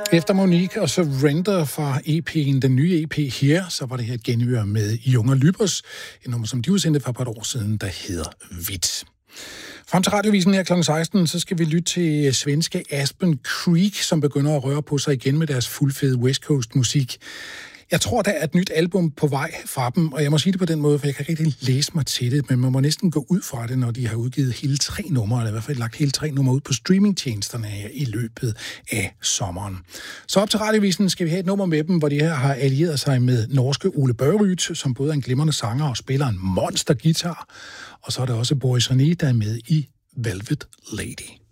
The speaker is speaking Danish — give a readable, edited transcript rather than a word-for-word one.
Efter Monique og Surrender fra EP'en, den nye EP her, så var det her et genhør med Junger Lybers, et nummer, som de udsendte for et par år siden, der hedder Hvidt. Frem til radiovisen her kl. 16, så skal vi lytte til svenske Aspen Creek, som begynder at røre på sig igen med deres fuldfede West Coast musik. Jeg tror, der er et nyt album på vej fra dem, og jeg må sige det på den måde, for jeg kan ikke rigtig læse mig til det, men man må næsten gå ud fra det, når de har udgivet hele 3 numre, eller i hvert fald lagt hele 3 numre ud på streamingtjenesterne her i løbet af sommeren. Så op til radiovisen skal vi have et nummer med dem, hvor de her har allieret sig med norske Ole Børryt, som både er en glimrende sanger og spiller en monsterguitar, og så er der også Boris René, der er med i Velvet Lady.